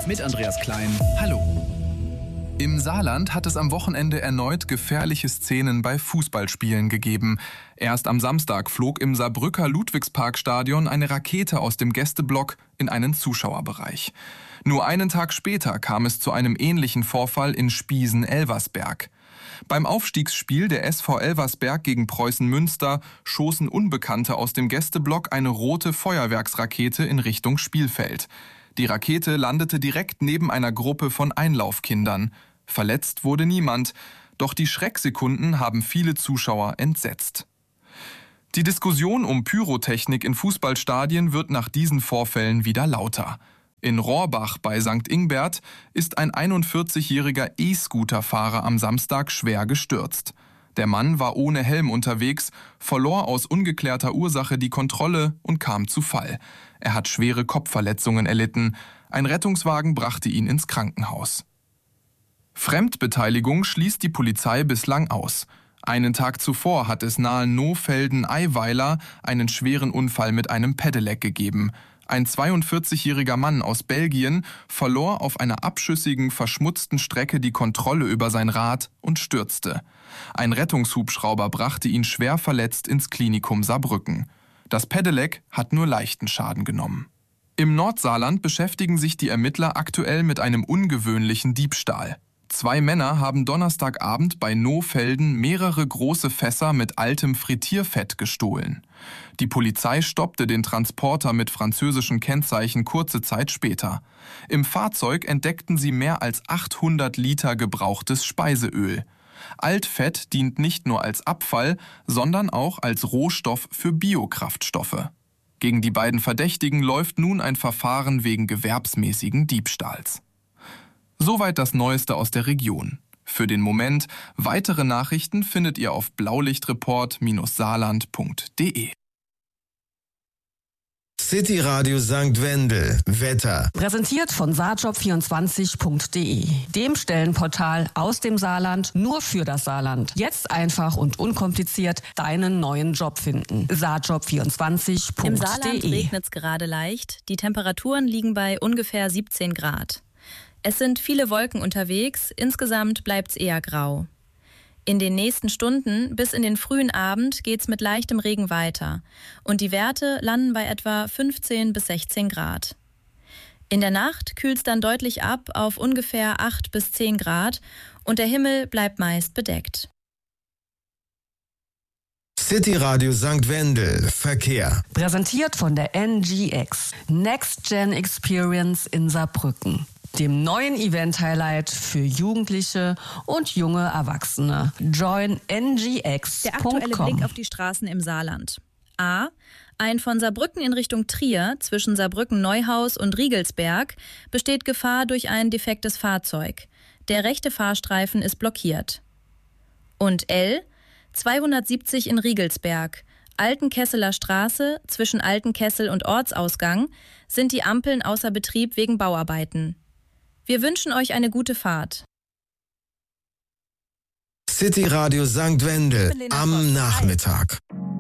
mit Andreas Klein. Hallo. Im Saarland hat es am Wochenende erneut gefährliche Szenen bei Fußballspielen gegeben. Erst am Samstag flog im Saarbrücker Ludwigsparkstadion eine Rakete aus dem Gästeblock in einen Zuschauerbereich. Nur einen Tag später kam es zu einem ähnlichen Vorfall in Spiesen-Elversberg. Beim Aufstiegsspiel der SV Elversberg gegen Preußen Münster schossen Unbekannte aus dem Gästeblock eine rote Feuerwerksrakete in Richtung Spielfeld. Die Rakete landete direkt neben einer Gruppe von Einlaufkindern. Verletzt wurde niemand, doch die Schrecksekunden haben viele Zuschauer entsetzt. Die Diskussion um Pyrotechnik in Fußballstadien wird nach diesen Vorfällen wieder lauter. In Rohrbach bei St. Ingbert ist ein 41-jähriger E-Scooter-Fahrer am Samstag schwer gestürzt. Der Mann war ohne Helm unterwegs, verlor aus ungeklärter Ursache die Kontrolle und kam zu Fall. Er hat schwere Kopfverletzungen erlitten. Ein Rettungswagen brachte ihn ins Krankenhaus. Fremdbeteiligung schließt die Polizei bislang aus. Einen Tag zuvor hat es nahe Nohfelden-Eiweiler einen schweren Unfall mit einem Pedelec gegeben. Ein 42-jähriger Mann aus Belgien verlor auf einer abschüssigen, verschmutzten Strecke die Kontrolle über sein Rad und stürzte. Ein Rettungshubschrauber brachte ihn schwer verletzt ins Klinikum Saarbrücken. Das Pedelec hat nur leichten Schaden genommen. Im Nordsaarland beschäftigen sich die Ermittler aktuell mit einem ungewöhnlichen Diebstahl. 2 Männer haben Donnerstagabend bei Nohfelden mehrere große Fässer mit altem Frittierfett gestohlen. Die Polizei stoppte den Transporter mit französischen Kennzeichen kurze Zeit später. Im Fahrzeug entdeckten sie mehr als 800 Liter gebrauchtes Speiseöl. Altfett dient nicht nur als Abfall, sondern auch als Rohstoff für Biokraftstoffe. Gegen die beiden Verdächtigen läuft nun ein Verfahren wegen gewerbsmäßigen Diebstahls. Soweit das Neueste aus der Region. Für den Moment, weitere Nachrichten findet ihr auf blaulichtreport-saarland.de. City Radio St. Wendel. Wetter. Präsentiert von saarjob24.de, dem Stellenportal aus dem Saarland nur für das Saarland. Jetzt einfach und unkompliziert deinen neuen Job finden. saarjob24.de. Im Saarland regnet es gerade leicht. Die Temperaturen liegen bei ungefähr 17 Grad. Es sind viele Wolken unterwegs, insgesamt bleibt es eher grau. In den nächsten Stunden bis in den frühen Abend geht's mit leichtem Regen weiter und die Werte landen bei etwa 15 bis 16 Grad. In der Nacht kühlt's dann deutlich ab auf ungefähr 8 bis 10 Grad und der Himmel bleibt meist bedeckt. City Radio St. Wendel. Verkehr. Präsentiert von der NGX, Next Gen Experience in Saarbrücken, dem neuen Event-Highlight für Jugendliche und junge Erwachsene. Join ngx.com. Der aktuelle Blick auf die Straßen im Saarland. A. Ein von Saarbrücken in Richtung Trier zwischen Saarbrücken-Neuhaus und Riegelsberg besteht Gefahr durch ein defektes Fahrzeug. Der rechte Fahrstreifen ist blockiert. Und L. 270 in Riegelsberg. Altenkesseler Straße zwischen Altenkessel und Ortsausgang sind die Ampeln außer Betrieb wegen Bauarbeiten. Wir wünschen euch eine gute Fahrt. City Radio St. Wendel am Nachmittag.